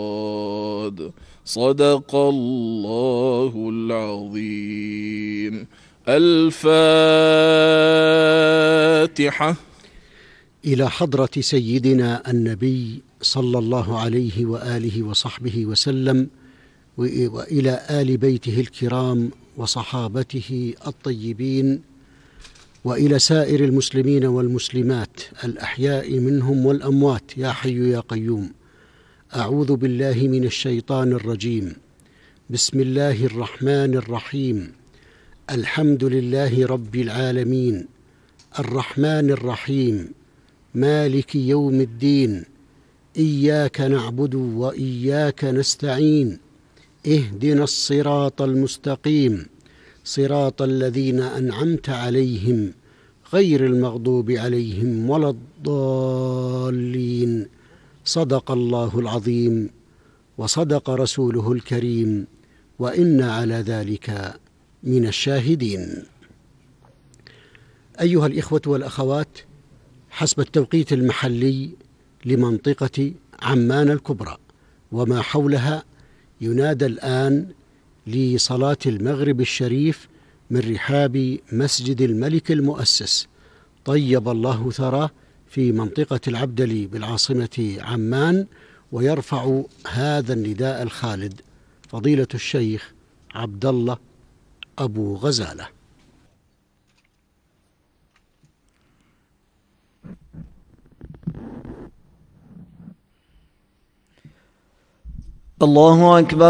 صدق الله العظيم. الفاتحة. إلى حضرة سيدنا النبي صلى الله عليه وآله وصحبه وسلم، وإلى آل بيته الكرام وصحابته الطيبين، وإلى سائر المسلمين والمسلمات الأحياء منهم والأموات، يا حي يا قيوم. أعوذ بالله من الشيطان الرجيم. بسم الله الرحمن الرحيم. الحمد لله رب العالمين، الرحمن الرحيم، مالك يوم الدين، إياك نعبد وإياك نستعين، اهدنا الصراط المستقيم، صراط الذين أنعمت عليهم غير المغضوب عليهم ولا الضالين. صدق الله العظيم وصدق رسوله الكريم، وإنا على ذلك من الشاهدين. أيها الإخوة والأخوات، حسب التوقيت المحلي لمنطقة عمان الكبرى وما حولها، ينادى الآن لصلاة المغرب الشريف من رحاب مسجد الملك المؤسس طيب الله ثراه في منطقة العبدلي بالعاصمة عمان. ويرفع هذا النداء الخالد فضيلة الشيخ عبد الله أبو غزالة. الله أكبر.